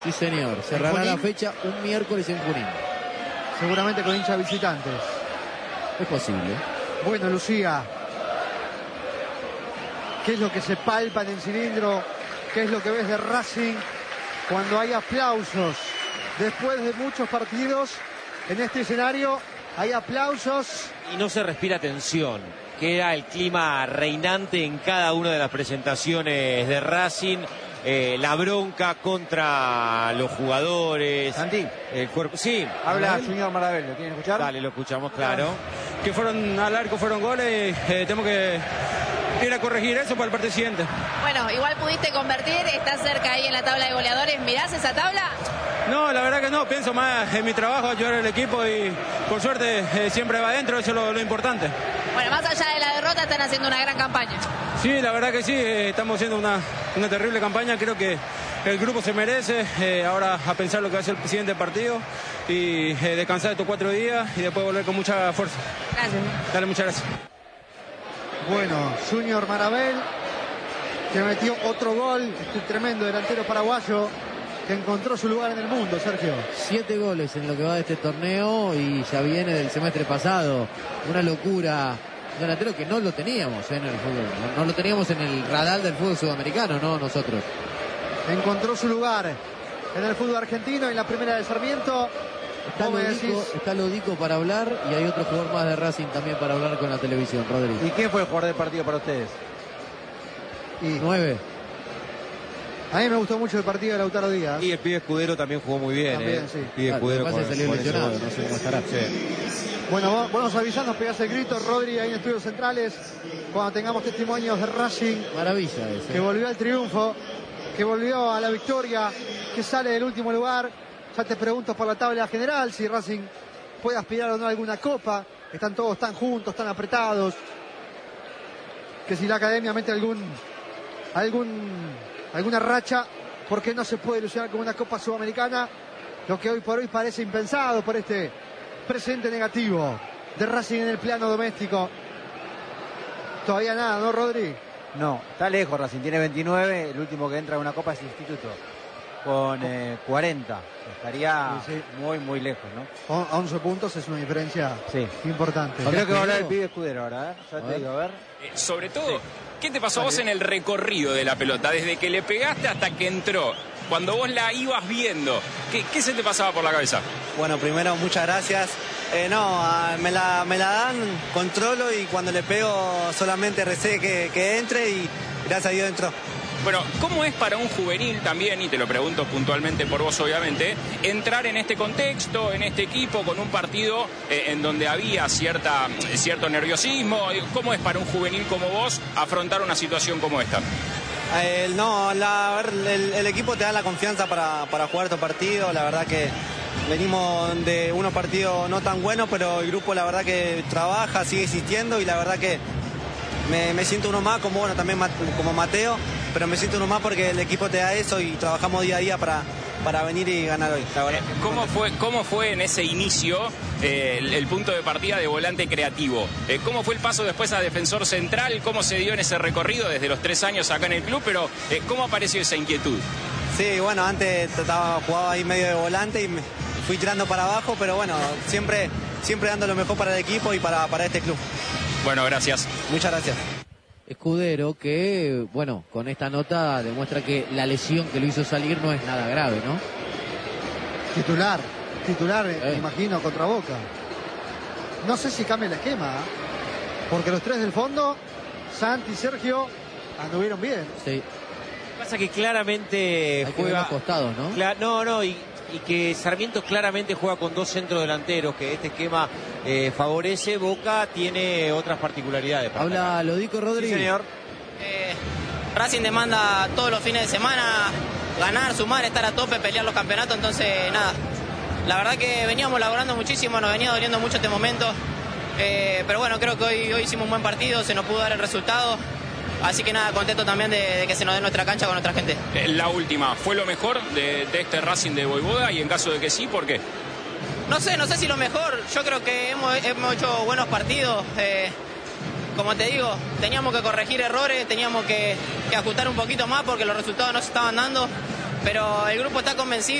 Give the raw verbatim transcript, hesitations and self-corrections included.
Sí, señor. Cerrará la fecha un miércoles en Junín. Seguramente con hinchas visitantes. Es posible. Bueno, Lucía, ¿qué es lo que se palpa en el cilindro? ¿Qué es lo que ves de Racing cuando hay aplausos? Después de muchos partidos en este escenario hay aplausos. Y no se respira tensión, que era el clima reinante en cada una de las presentaciones de Racing. Eh, la bronca contra los jugadores. Santi, el cuerpo. Sí, habla Junior Marabel, ¿lo quieren escuchar? Dale, lo escuchamos, claro. Que fueron al arco, fueron goles, eh, tenemos que ir a corregir eso para el partido siguiente. Bueno, igual pudiste convertir, estás cerca ahí en la tabla de goleadores. ¿Mirás esa tabla? No, la verdad que no, pienso más en mi trabajo, ayudar al equipo y por suerte eh, siempre va adentro, eso es lo, lo importante. Bueno, más allá de la derrota están haciendo una gran campaña. Sí, la verdad que sí, eh, estamos haciendo una, una terrible campaña, creo que el grupo se merece, eh, ahora a pensar lo que va a ser el siguiente partido y eh, descansar estos cuatro días y después volver con mucha fuerza. Gracias. Dale, muchas gracias. Bueno, Junior Marabel, que metió otro gol, este tremendo delantero paraguayo, que encontró su lugar en el mundo, Sergio. Siete goles en lo que va de este torneo y ya viene del semestre pasado. Una locura. Un delantero que no lo teníamos eh, en el fútbol. No, no lo teníamos en el radar del fútbol sudamericano, no nosotros. Encontró su lugar en el fútbol argentino, en la primera de Sarmiento. Está Lodico, está Lodico para hablar y hay otro jugador más de Racing también para hablar con la televisión, Rodrigo. ¿Y quién fue el jugador del partido para ustedes? Y Nueve. A mí me gustó mucho el partido de Lautaro Díaz. Y el pibe Escudero también jugó muy bien. También, eh. sí. El pibe Ah, Escudero lo que pasa es que salió lesionado, no sé cómo estará. Sí. Bueno, vos, vos nos avisás, nos pegás el grito, Rodri, ahí en Estudios Centrales, cuando tengamos testimonios de Racing. Maravilla ese. Que volvió al triunfo, que volvió a la victoria, que sale del último lugar. Ya te pregunto por la tabla general, si Racing puede aspirar o no a alguna copa. Están todos tan juntos, tan apretados. Que si la academia mete algún, algún, alguna racha, ¿por qué no se puede ilusionar con una copa sudamericana? Lo que hoy por hoy parece impensado por este presente negativo de Racing en el plano doméstico. Todavía nada, ¿no, Rodri? No, está lejos Racing, tiene veintinueve, el último que entra en una copa es Instituto, con eh, cuarenta, estaría sí, sí. muy, muy lejos, ¿no? A once puntos es una diferencia sí. importante. Creo que va a hablar el pibe Escudero ahora, ¿eh? Ya a te ver. digo, a ver. Eh, sobre todo, sí. ¿Qué te pasó a vos en el recorrido de la pelota? Desde que le pegaste hasta que entró, cuando vos la ibas viendo, ¿qué, qué se te pasaba por la cabeza? Bueno, primero, muchas gracias. Eh, no, a, me, la, me la dan, controlo y cuando le pego solamente recé que, que entre y gracias a Dios entró. Bueno, ¿cómo es para un juvenil también, y te lo pregunto puntualmente por vos obviamente, entrar en este contexto, en este equipo, con un partido eh, en donde había cierta, cierto nerviosismo? ¿Cómo es para un juvenil como vos afrontar una situación como esta? Eh, no, la, el, el equipo te da la confianza para, para jugar estos partidos, la verdad que venimos de unos partidos no tan buenos, pero el grupo la verdad que trabaja, sigue existiendo y la verdad que me, me siento uno más, como bueno también como Mateo, pero me siento uno más porque el equipo te da eso y trabajamos día a día para, para venir y ganar hoy, la verdad. ¿Cómo fue, cómo fue en ese inicio eh, el, el punto de partida de volante creativo? Eh, ¿Cómo fue el paso después a defensor central? ¿Cómo se dio en ese recorrido desde los tres años acá en el club? Pero eh, ¿cómo apareció esa inquietud? Sí, bueno, antes estaba, jugaba ahí medio de volante y me fui tirando para abajo, pero bueno, siempre, siempre dando lo mejor para el equipo y para, para este club. Bueno, gracias. Muchas gracias. Escudero que, bueno, con esta nota demuestra que la lesión que lo hizo salir no es nada grave, ¿no? Titular, titular, eh. me imagino, contra Boca. No sé si cambia el esquema, ¿eh? Porque los tres del fondo, Santi y Sergio, anduvieron bien. Sí. Pasa que claramente Hay que juega ver los costados, ¿no? Cla no, no, y, y que Sarmiento claramente juega con dos centros delanteros, que este esquema eh, favorece. Boca tiene otras particularidades. Habla Lodico, Rodríguez. Sí, señor. Eh, Racing demanda todos los fines de semana ganar, sumar, estar a tope, pelear los campeonatos, entonces nada. La verdad que veníamos laborando muchísimo, nos venía doliendo mucho este momento, eh, pero bueno, creo que hoy, hoy hicimos un buen partido, se nos pudo dar el resultado. Así que nada, contento también de, de que se nos dé nuestra cancha con nuestra gente. La última, ¿fue lo mejor de, de este Racing de Voivoda? Y en caso de que sí, ¿por qué? No sé, no sé si lo mejor. Yo creo que hemos, hemos hecho buenos partidos. Eh, como te digo, teníamos que corregir errores, teníamos que, que ajustar un poquito más porque los resultados no se estaban dando. pero el grupo está convencido.